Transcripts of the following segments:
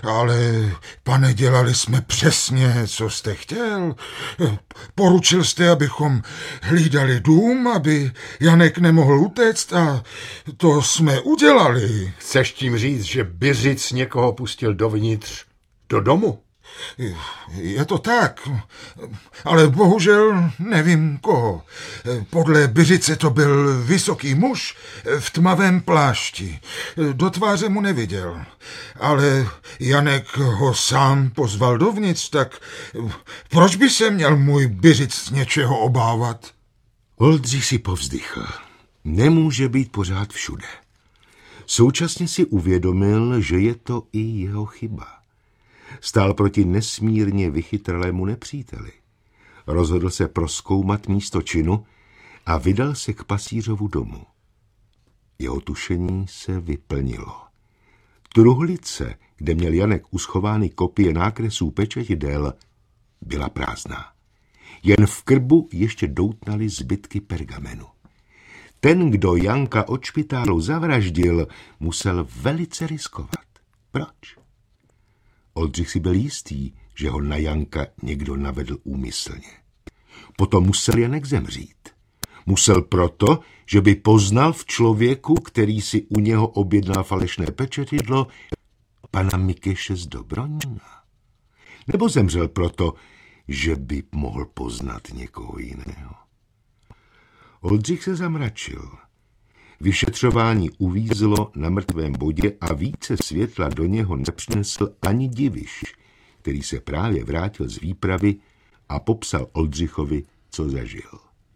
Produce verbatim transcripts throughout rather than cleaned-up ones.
Ale, pane, dělali jsme přesně, co jste chtěl. Poručil jste, abychom hlídali dům, aby Janek nemohl utéct a to jsme udělali. Chceš tím říct, že Byřic někoho pustil dovnitř do domu? Je to tak, ale bohužel nevím koho. Podle Byřice to byl vysoký muž v tmavém plášti. Do tváře mu neviděl, ale Janek ho sám pozval dovnitř, tak proč by se měl můj Byřic něčeho obávat? Oldřich si povzdychl. Nemůže být pořád všude. Současně si uvědomil, že je to i jeho chyba. Stál proti nesmírně vychytralému nepříteli. Rozhodl se prozkoumat místo činu a vydal se k pasířovu domu. Jeho tušení se vyplnilo. Truhlice, kde měl Janek uschovány kopie nákresů pečetidel, byla prázdná. Jen v krbu ještě doutnaly zbytky pergamenu. Ten, kdo Janka od špitálu zavraždil, musel velice riskovat. Proč? Oldřich si byl jistý, že ho na Janka někdo navedl úmyslně. Potom musel Janek zemřít. Musel proto, že by poznal v člověku, který si u něho objednal falešné pečetidlo, pana Mikeše z Dobronína. Nebo zemřel proto, že by mohl poznat někoho jiného. Oldřich se zamračil. Vyšetřování uvízlo na mrtvém bodě a více světla do něho nepřinesl ani Diviš, který se právě vrátil z výpravy a popsal Oldřichovi, co zažil.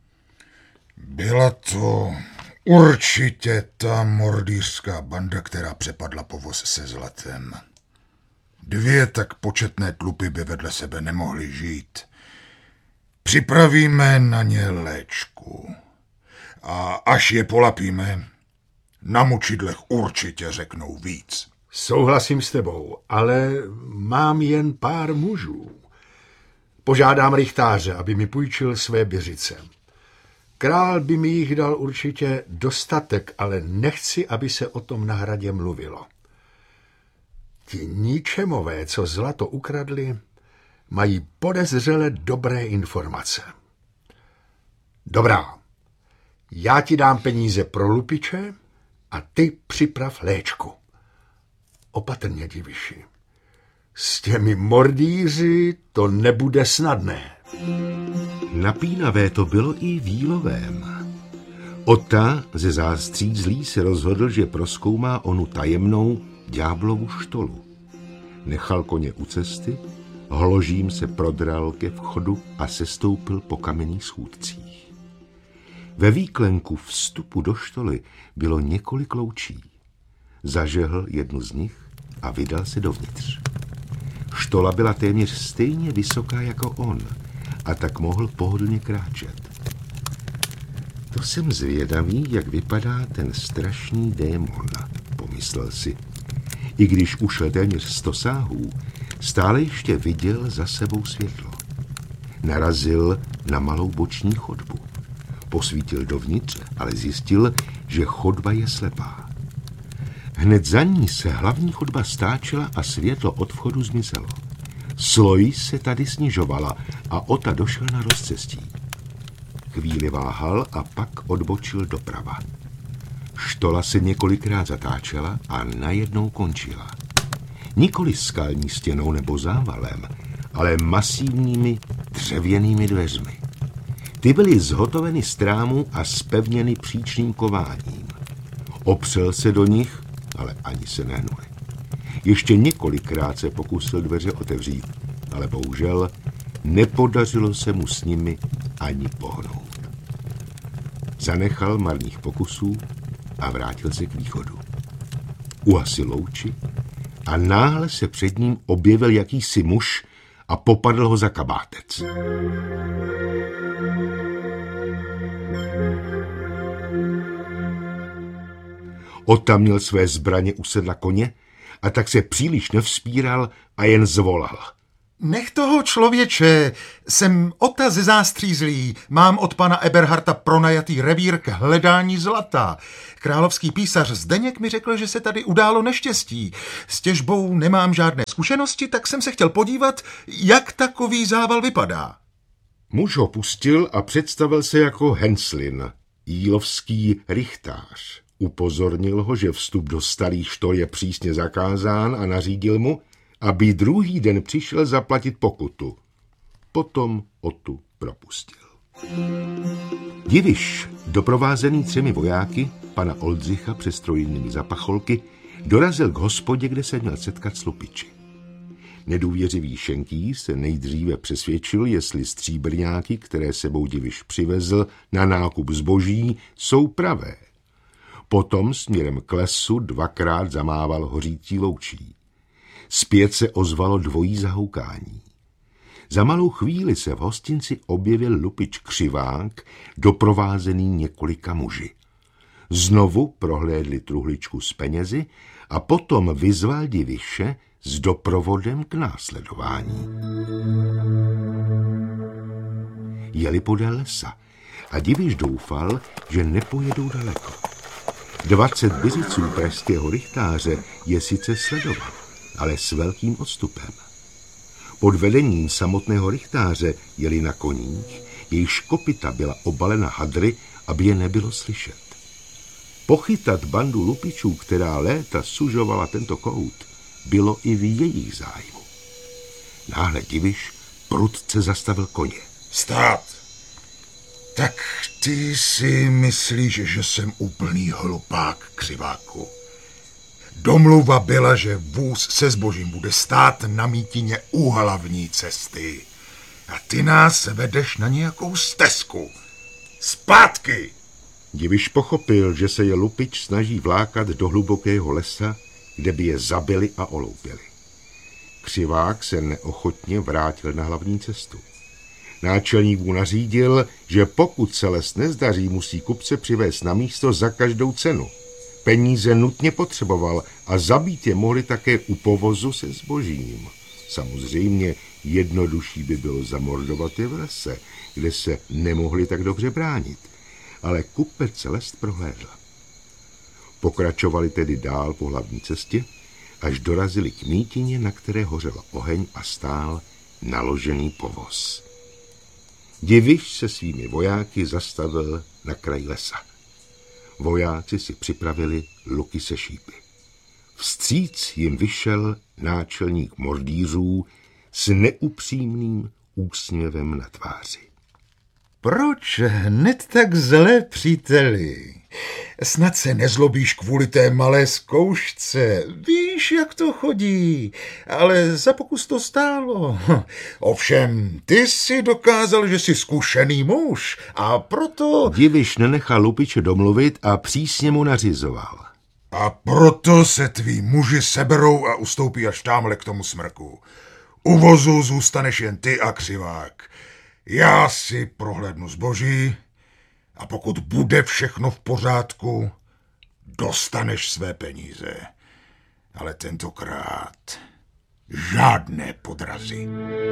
Byla to určitě ta mordýřská banda, která přepadla povoz se zlatem. Dvě tak početné tlupy by vedle sebe nemohly žít. Připravíme na ně léčku. A až je polapíme, na mučidlech určitě řeknou víc. Souhlasím s tebou, ale mám jen pár mužů. Požádám rychtáře, aby mi půjčil své Byřice. Král by mi jich dal určitě dostatek, ale nechci, aby se o tom na hradě mluvilo. Ti ničemové, co zlato ukradli, mají podezřele dobré informace. Dobrá. Já ti dám peníze pro lupiče a ty připrav léčku. Opatrně, Diviši. S těmi mordýři to nebude snadné. Napínavé to bylo i Vílovém. Ota ze Zástřízlí se rozhodl, že prozkoumá onu tajemnou ďáblovu štolu. Nechal koně u cesty, hložím se prodral ke vchodu a sestoupil po kamenných schůdcích. Ve výklenku vstupu do štoly bylo několik loučí. Zažehl jednu z nich a vydal se dovnitř. Štola byla téměř stejně vysoká jako on a tak mohl pohodlně kráčet. To jsem zvědavý, jak vypadá ten strašný démon, pomyslel si. I když ušel téměř sto sáhů, stále ještě viděl za sebou světlo. Narazil na malou boční chodbu. Posvítil dovnitř, ale zjistil, že chodba je slepá. Hned za ní se hlavní chodba stáčela a světlo od vchodu zmizelo. Sloj se tady snižovala a Ota došel na rozcestí. Chvíli váhal a pak odbočil doprava. Štola se několikrát zatáčela a najednou končila. Nikoli skalní stěnou nebo závalem, ale masivními dřevěnými dveřmi. Ty byly zhotoveny z trámu a zpevněny příčným kováním. Opřel se do nich, ale ani se nehnuli. Ještě několikrát se pokusil dveře otevřít, ale bohužel nepodařilo se mu s nimi ani pohnout. Zanechal marných pokusů a vrátil se k východu. Uhasil louči a náhle se před ním objevil jakýsi muž a popadl ho za kabátec. Ota měl své zbraně u sedla koně a tak se příliš nevzpíral a jen zvolal. Nech toho, člověče, jsem Ota ze Zástřízlí, mám od pana Eberharta pronajatý revír k hledání zlata. Královský písař Zdeněk mi řekl, že se tady událo neštěstí. S těžbou nemám žádné zkušenosti, tak jsem se chtěl podívat, jak takový zával vypadá. Muž ho pustil a představil se jako Henslin, jílovský rychtář. Upozornil ho, že vstup do starých štol je přísně zakázán a nařídil mu, aby druhý den přišel zaplatit pokutu. Potom Otu propustil. Diviš, doprovázený třemi vojáky, pana Oldřicha přes trojnými zapacholky, dorazil k hospodě, kde se měl setkat s lupiči. Nedůvěřivý Šenký se nejdříve přesvědčil, jestli stříbrňáky, které sebou Diviš přivezl na nákup zboží, jsou pravé. Potom směrem k lesu dvakrát zamával hořící loučí. Zpět se ozvalo dvojí zahoukání. Za malou chvíli se v hostinci objevil lupič Křivák, doprovázený několika muži. Znovu prohlédli truhličku s penězi a potom vyzval Diviše s doprovodem k následování. Jeli podél lesa a Diviš doufal, že nepojedou daleko. Dvacet byřiců pražského rychtáře je sice sledovat, ale s velkým odstupem. Pod vedením samotného rychtáře jeli na koních, jejichž kopyta byla obalena hadry, aby je nebylo slyšet. Pochytat bandu lupičů, která léta sužovala tento kout, bylo i v jejich zájmu. Náhle Diviš prudce zastavil koně. Stát! Tak ty si myslíš, že jsem úplný hlupák, Křiváku. Domluva byla, že vůz se zbožím bude stát na mítině u hlavní cesty. A ty nás vedeš na nějakou stezku. Zpátky! Diviš pochopil, že se je lupič snaží vlákat do hlubokého lesa, kde by je zabili a oloupili. Křivák se neochotně vrátil na hlavní cestu. Náčelník mu nařídil, že pokud se les nezdaří, musí kupce přivést na místo za každou cenu. Peníze nutně potřeboval a zabít je mohli také u povozu se zbožím. Samozřejmě jednodušší by bylo zamordovat je v lese, kde se nemohli tak dobře bránit. Ale kupec les prohlédl. Pokračovali tedy dál po hlavní cestě, až dorazili k mítině, na které hořel oheň a stál naložený povoz. Diviš se svými vojáky zastavil na kraji lesa. Vojáci si připravili luky se šípy. Vstříc jim vyšel náčelník mordýřů s neupřímným úsměvem na tváři. Proč hned tak zle, příteli? Snad se nezlobíš kvůli té malé zkoušce. Víš, jak to chodí, ale za pokus to stálo. Ovšem, ty si dokázal, že jsi zkušený muž a proto... Diviš nenechal lupiče domluvit a přísně mu nařizoval. A proto se tví muži seberou a ustoupí až támhle k tomu smrku. U vozu zůstaneš jen ty a Křivák. Já si prohlédnu zboží a pokud bude všechno v pořádku, dostaneš své peníze. Ale tentokrát žádné podrazy.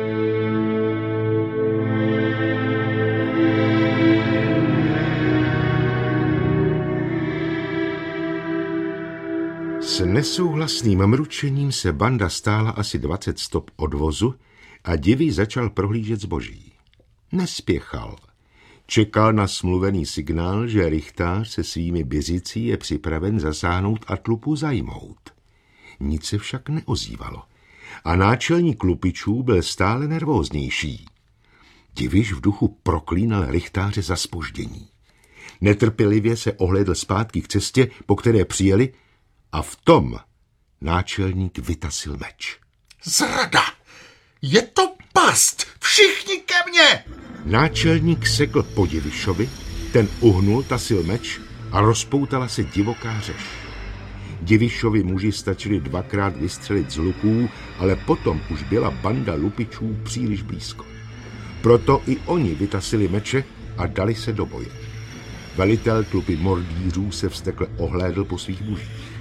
S nesouhlasným mručením se banda stála asi dvacet stop od vozu a Diviš začal prohlížet zboží. Nespěchal. Čekal na smluvený signál, že rychtář se svými byřicí je připraven zasáhnout a tlupu zajmout. Nic se však neozývalo a náčelník lupičů byl stále nervóznější. Diviš v duchu proklínal rychtáře za zpoždění. Netrpělivě se ohlédl zpátky k cestě, po které přijeli, a v tom náčelník vytasil meč. Zrada! Je to past! Všichni ke mně! Náčelník sekl po Divišovi, ten uhnul, tasil meč a rozpoutala se divoká řeš. Divišovi muži stačili dvakrát vystřelit z luků, ale potom už byla banda lupičů příliš blízko. Proto i oni vytasili meče a dali se do boje. Velitel tlupy mordýřů se vztekle ohlédl po svých mužích.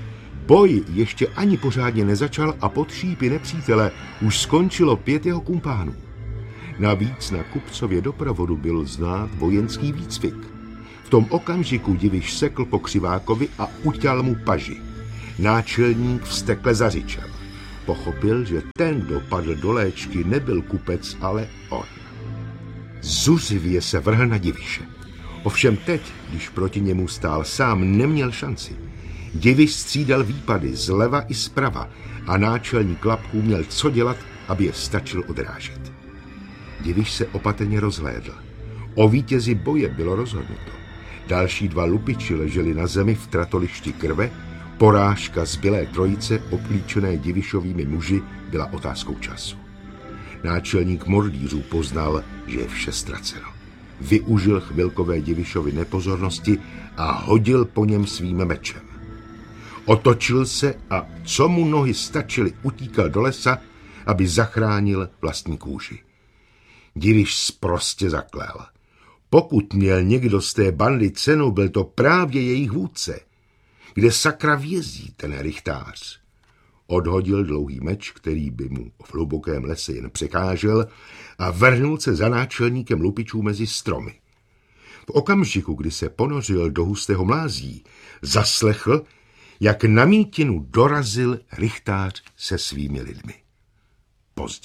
Boj ještě ani pořádně nezačal a pod šípy nepřítele už skončilo pět jeho kumpánů. Navíc na kupcově doprovodu byl znát vojenský výcvik. V tom okamžiku Diviš sekl po křivákovi a uťal mu paži. Náčelník vztekle zařičel. Pochopil, že ten, kdo padl do léčky, nebyl kupec, ale on. Zuřivě se vrhl na Diviše. Ovšem teď, když proti němu stál sám, neměl šanci. Diviš střídal výpady zleva i zprava a náčelník Lapků měl co dělat, aby je stačil odrážet. Diviš se opatrně rozhlédl. O vítězi boje bylo rozhodnuto. Další dva lupiči leželi na zemi v tratolišti krve. Porážka zbylé trojice, obklíčené Divišovými muži, byla otázkou času. Náčelník mordýřů poznal, že je vše ztraceno. Využil chvilkové Divišovy nepozornosti a hodil po něm svým mečem. Otočil se a co mu nohy stačily, utíkal do lesa, aby zachránil vlastní kůži. Diviš sprostě zaklel. Pokud měl někdo z té bandy cenu, byl to právě jejich vůdce. Kde sakra vězí ten rychtář? Odhodil dlouhý meč, který by mu v hlubokém lese jen překážel, a vrhnul se za náčelníkem lupičů mezi stromy. V okamžiku, kdy se ponořil do hustého mlází, zaslechl, jak na mítinu dorazil rychtář se svými lidmi. Pozdě.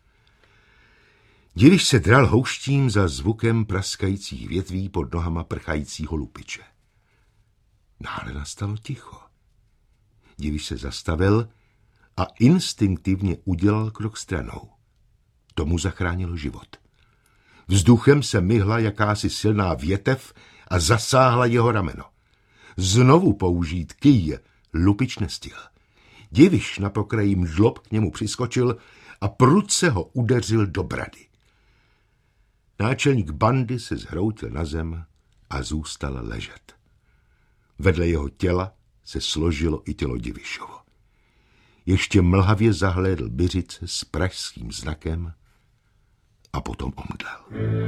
Diviš se dral houštím za zvukem praskajících větví pod nohama prchajícího lupiče. Náhle nastalo ticho. Diviš se zastavil a instinktivně udělal krok stranou. To mu zachránilo život. Vzduchem se myhla jakási silná větev a zasáhla jeho rameno. Znovu použít kýj lupič nestihl. Diviš na pokraji mžlob k němu přiskočil a prudce ho udeřil do brady. Náčelník bandy se zhroutil na zem a zůstal ležet. Vedle jeho těla se složilo i tělo Divišovo. Ještě mlhavě zahlédl Biřice s pražským znakem a potom omdlel.